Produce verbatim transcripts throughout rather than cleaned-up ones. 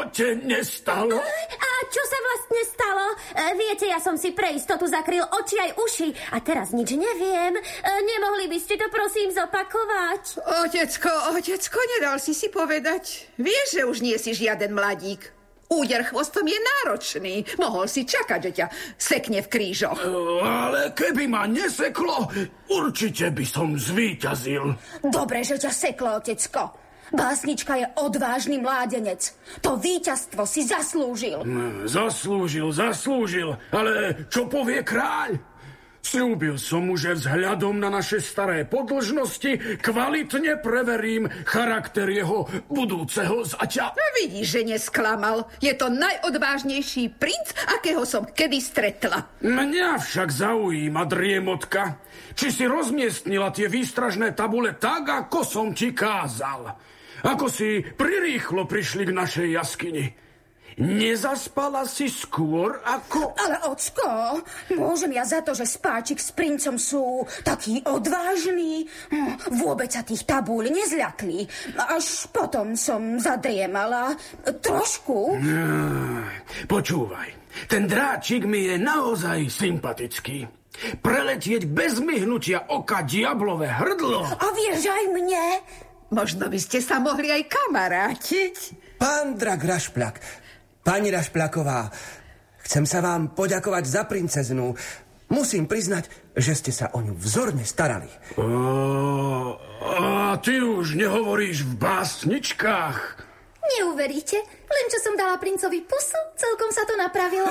živote nestalo. A čo sa vlastne stalo? Viete, ja som si pre istotu zakryl oči aj uši a teraz nič neviem. Nemohli by ste to prosím zopakovať? Otecko, otecko, nedal si si povedať. Vieš, že už nie si žiaden mladík. Úder chvostom je náročný. Mohol si čakať, že ťa sekne v krížoch. Ale keby ma neseklo, určite by som zvíťazil. Dobre, že ťa seklo, otecko. Básnička je odvážny mládenec. To víťazstvo si zaslúžil. Zaslúžil, zaslúžil. Ale čo povie kráľ? Sľúbil som mu, že vzhľadom na naše staré podĺžnosti kvalitne preverím charakter jeho budúceho zaťa. Vidíš, že nesklamal. Je to najodvážnejší princ, akého som kedy stretla. Mňa však zaujíma, driemotka, či si rozmiestnila tie výstražné tabule tak, ako som ti kázal. Ako si prirýchlo prišli k našej jaskyni. Nezaspala si skôr ako... Ale ocko, môžem ja za to, že spáčik s princom sú takí odvážni? Vôbec sa tých tabúľ nezľakli. Až potom som zadriemala. Trošku. Počúvaj, ten dráčik mi je naozaj sympatický. Preletieť bez myhnutia oka diablové hrdlo. A vieš aj mne? Možno by ste sa mohli aj kamarátiť. Pán drak Rašpľak, pani Rašpľaková, chcem sa vám poďakovať za princeznu. Musím priznať, že ste sa o ňu vzorne starali. O, a ty už nehovoríš v básničkách? Neuveríte, len čo som dala princovi pusu, celkom sa to napravilo.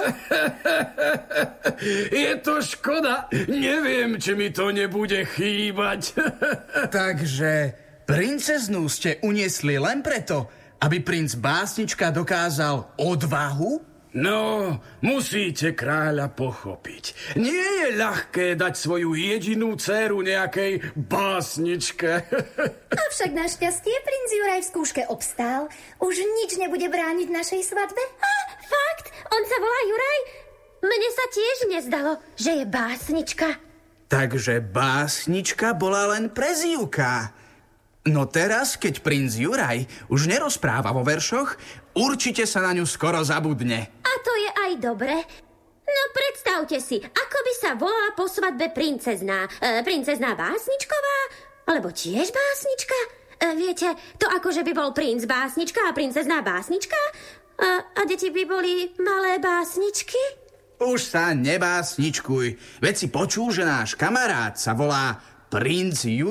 Je to škoda, neviem, či mi to nebude chýbať. Takže princeznu ste uniesli len preto, aby princ Básnička dokázal odvahu? No, musíte kráľa pochopiť. Nie je ľahké dať svoju jedinú dcéru nejakej básničke. Avšak našťastie princ Juraj v skúške obstál. Už nič nebude brániť našej svadbe. A, fakt? On sa volá Juraj? Mne sa tiež nezdalo, že je básnička. Takže Básnička bola len prezývka. No teraz, keď princ Juraj už nerozpráva vo veršoch, určite sa na ňu skoro zabudne. A to je aj dobre. No predstavte si, ako by sa volala po svadbe princezná. E, princezná Básničková? Alebo tiež básnička? E, viete, to akože by bol princ Básnička a princezná Básnička? E, a deti by boli malé básničky? Už sa nebásničkuj. Veď si počul, že náš kamarát sa volá princ Juraj.